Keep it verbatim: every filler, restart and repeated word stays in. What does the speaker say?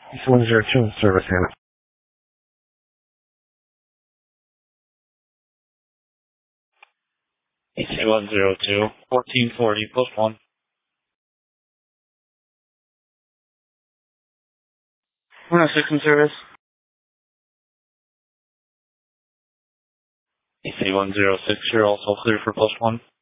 one zero two, service Hannah. E C one zero two, fourteen forty, post one. one oh six in service. E C one zero six, you're also clear for post one.